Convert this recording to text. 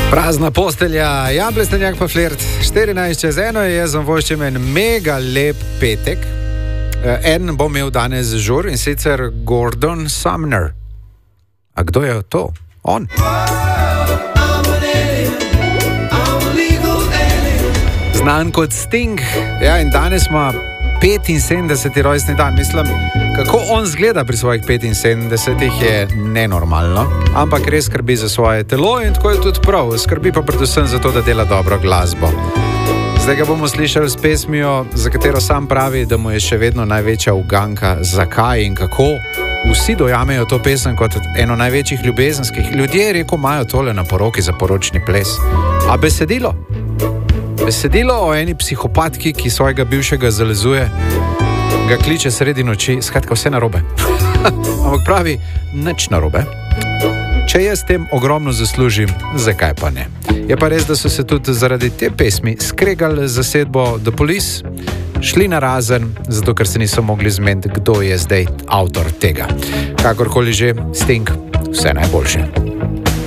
Prazna postelja, Jablestenjak pa flirt, 14:01 je jaz vam voščem en mega lep petek. En bo imel danes žur in sicer Gordon Sumner. A kdo je to? On. Znan kot Sting. Ja, in danes ima 75. rojstni dan. Mislim, kako on zgleda pri svojih 75 je nenormalno, ampak res skrbi za svoje telo in tako je tudi prav. Skrbi pa predvsem za to, da dela dobro glasbo. Zdaj ga bomo slišali s pesmijo, za katero sam pravi, da mu je še vedno največja uganka, zakaj in kako. Vsi dojamejo to pesem kot eno največjih ljubezenskih. Ljudje, rekel, imajo tole na poroki za poročni ples. A besedilo? Besedilo o eni psihopatki, ki svojega bivšega zalezuje, ga kliče sredi noči, skratka vse narobe. Ampak pravi, nič narobe. Če jaz tem ogromno zaslužim, zakaj pa ne? Je pa res, da so se tudi zaradi te pesmi skregali z zasedbo The Police, šli na razen, zato ker se niso mogli zmeniti, kdo je zdaj avtor tega. Kakorkoli že, Sting, vse najboljše.